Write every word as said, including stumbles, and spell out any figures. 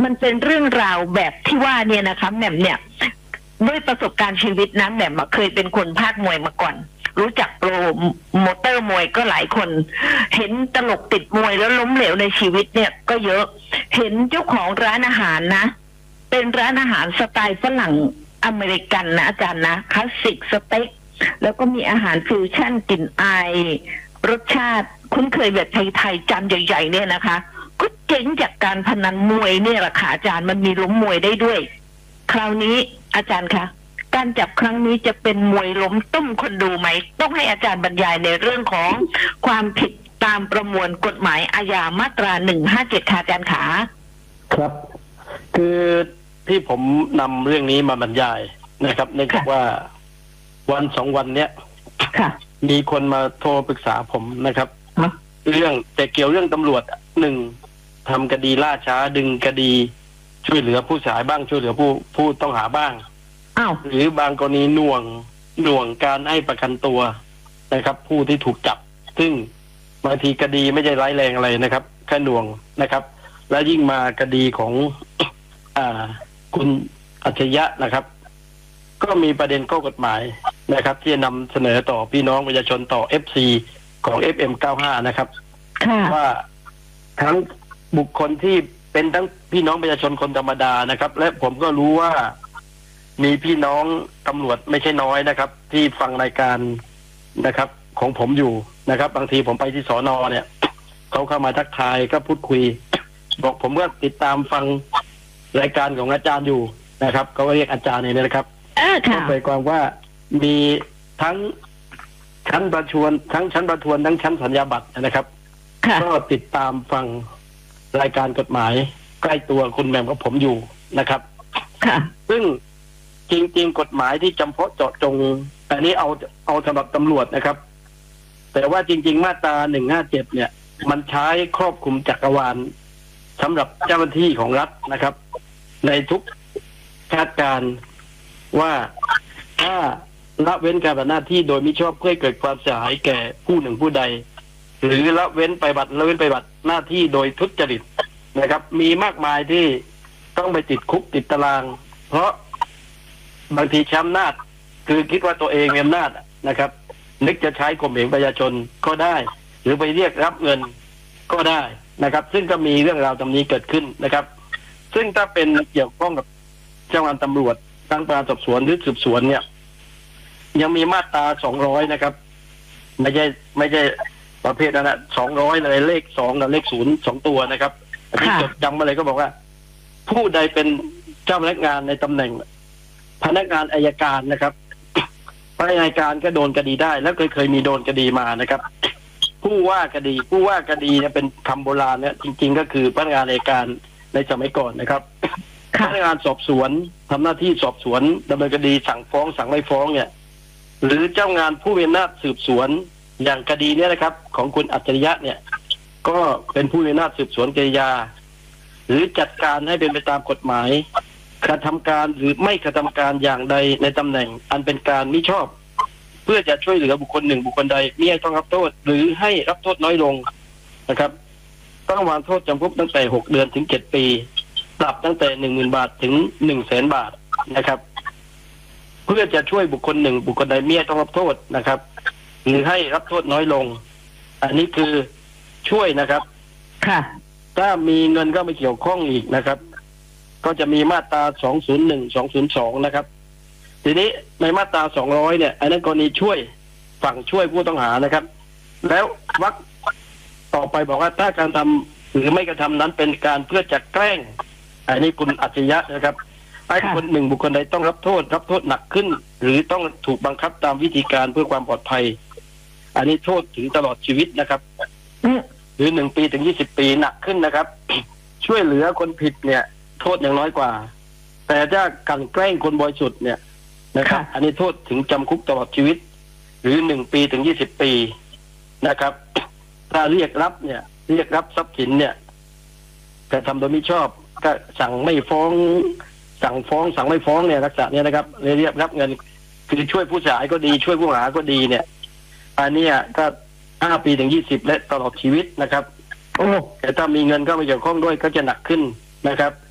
มันเป็นเรื่องราวแบบที่ว่าเนี่ยนะคะแหม่มเนี่ยด้วยประสบการณ์ชีวิตนะแหม่มเคยเป็นคนภาคมวยมาก่อนรู้จักโปรโมเตอร์มวยก็หลายคนเห็นตลกติดมวยแล้วล้มเหลวในชีวิตเนี่ยก็เยอะเห็นเจ้าของร้านอาหารนะเป็นร้านอาหารสไตล์ฝรั่งอเมริกันนะอาจารย์นะคลาสสิกสเต็กแล้วก็มีอาหารฟิวชั่นกลิ่นอายรสชาติคุ้นเคยแบบไทยๆจานใหญ่ๆเนี่ยนะคะก็เจ๋งจากการพนันมวยเนี่ยแหละค่ะอาจารย์มันมีล้มมวยได้ด้วยคราวนี้อาจารย์คะการจับครั้งนี้จะเป็นมวยล้มต้มคนดูไหมต้องให้อาจารย์บรรยายในเรื่องของความผิดตามประมวลกฎหมายอาญามาตราหนึ่งห้าเจ็ดค่ะอาจารย์ขาครับคือที่ผมนำเรื่องนี้มาบรรยายนะครับเนื่องจากว่าวันสองวันเนี้ยมีคนมาโทรปรึกษาผมนะครับเรื่องแต่เกี่ยวเรื่องตำรวจหนึ่งทำคดีล่าช้าดึงคดีช่วยเหลือผู้เสียหายบ้างช่วยเหลือผู้ผู้ต้องหาบ้างหรือบางกรณีหน่วงหน่วงการให้ประกันตัวนะครับผู้ที่ถูกจับซึ่งบางทีคดีไม่ใช่ร้ายแรงอะไรนะครับแค่หน่วงนะครับและยิ่งมาคดีของอ่าคุณอัจฉริยะนะครับก็มีประเด็นข้อกฎหมายนะครับที่จะนำเสนอต่อพี่น้องประชาชนต่อ เอฟ ซี ของ เอฟ เอ็ม เก้าสิบห้า นะครับว่าทั้งบุคคลที่เป็นทั้งพี่น้องประชาชนคนธรรมดานะครับและผมก็รู้ว่ามีพี่น้องตำรวจไม่ใช่น้อยนะครับที่ฟังรายการนะครับของผมอยู่นะครับบางทีผมไปที่สน.เนี่ยเขาเข้ามาทักทายก็พูดคุยบอกผมก็ติดตามฟังรายการของอาจารย์อยู่นะครับเขาก็เรียกอาจารย์นี่นะครับก็หมายความว่ามีทั้งชั้นประทวนทั้งชั้นประทวนทั้งชั้นสัญญาบัตรนะครับก็ติดตามฟังรายการกฎหมายใกล้ตัวคุณแม่กับผมอยู่นะครับซึ่งจริงๆกฎหมายที่จำเพาะเจาะจงอันนี้เอาเอาสำหรับตำรวจนะครับแต่ว่าจริงๆมาตราหนึ่งห้าเจ็ดเนี่ยมันใช้ครอบคลุมจักรวาลสำหรับเจ้าหน้าที่ของรัฐนะครับในทุกคาดการว่าถ้าละเว้นการปฏิบัติหน้าที่โดยมิชอบเพื่อเกิดความเสียหายแก่ผู้หนึ่งผู้ใดหรือละเว้นไปบัตรละเว้นไปบัตรหน้าที่โดยทุจริตนะครับมีมากมายที่ต้องไปติดคุกติดตารางเพราะบางทีใช้อำนาจคือคิดว่าตัวเองมีอำนาจนะครับนึกจะใช้ข่มเหงประชาชนก็ได้หรือไปเรียกรับเงินก็ได้นะครับซึ่งก็มีเรื่องราวตรงนี้เกิดขึ้นนะครับซึ่งถ้าเป็นเกี่ยวข้องกับเจ้าหน้าที่ตำรวจทั้งการสอบสวนหรือสืบสวนเนี่ยยังมีมาตราสองร้อยนะครับไม่ใช่ไม่ใช่ประเภทนั้นนะสองร้อยเลยเลขสองกับเลขศูนย์สองตัวนะครับที่จดจำมาเลยก็บอกว่าผู้ใดเป็นเจ้าพนักงานในตำแหน่งพนักงานอัยการนะครับพนักงานอัยการก็โดนคดีได้แล้วเคยเคยมีโดนคดีมานะครับผู้ว่าคดีผู้ว่าคดีเนี่ยเป็นคำโบราณเนี่ยจริงๆก็คือพนักงานอัยการในสมัยก่อนนะครับพนักงานสอบสวนทำหน้าที่สอบสวนดำเนินคดีสั่งฟ้องสั่งไม่ฟ้องเนี่ยหรือเจ้างานผู้มีอำนาจสืบสวนอย่างคดีนี้นะครับของคุณอัจฉริยะเนี่ยก็เป็นผู้มีอำนาจสืบสวนกิริยาหรือจัดการให้เป็นไปตามกฎหมายกระทำการหรือไม่กระทำการอย่างใดในตำแหน่งอันเป็นการมิชอบเพื่อจะช่วยเหลือบุคคลหนึ่งบุคคลใดมิให้ต้องรับโทษหรือให้รับโทษน้อยลงนะครับต้องวางโทษจำคุกตั้งแต่หกเดือนถึงเจ็ดปีปรับตั้งแต่หนึ่งหมื่นบาทถึงหนึ่งแสนบาทนะครับเพื่อจะช่วยบุคคลหนึ่งบุคคลใดมิให้ต้องรับโทษนะครับหรือให้รับโทษน้อยลงอันนี้คือช่วยนะครับค่ะถ้ามีเงินก็ไม่เกี่ยวข้องอีกนะครับก็จะมีมาตราสองศูนย์หนึ่ง สองศูนย์สองนะครับทีนี้ในมาตราสองร้อยเนี่ยอันนั้นกรณีช่วยฝั่งช่วยผู้ต้องหานะครับแล้ววรรคต่อไปบอกว่าถ้าการทำหรือไม่กระทำนั้นเป็นการเพื่อจะแกล้งอันนี้คุณอัจฉริยะนะครับให้คนหนึ่งบุคคลใดต้องรับโทษรับโทษหนักขึ้นหรือต้องถูกบังคับตามวิธีการเพื่อความปลอดภัยอันนี้โทษถึงตลอดชีวิตนะครับหรือหนึ่งปีถึงยี่สิบปีหนักขึ้นนะครับช่วยเหลือคนผิดเนี่ยโทษอย่างน้อยกว่าแต่ถ้ากลั่นแกล้งคนบริสุทธิ์เนี่ยนะครับอันนี้โทษถึงจำคุกตลอดชีวิตหรือหนึ่งปีถึงยี่สิบปีนะครับถ้าเรียกรับเนี่ยเรียกรับทรัพย์สินเนี่ยกระทำโดยมิชอบก็สั่งไม่ฟ้องสั่งฟ้องสั่งไม่ฟ้องเนี่ยลักษณะนี้นะครับเรียกรับเงินคือช่วยผู้เสียหายก็ดีช่วยผู้หาก็ดีเนี่ยอันนี้ก็ห้าปีถึงยี่สิบและตลอดชีวิตนะครับโอ้แต่ถ้ามีเงินก็ไม่เกี่ยวข้องด้วยก็จะหนักขึ้นนะครับ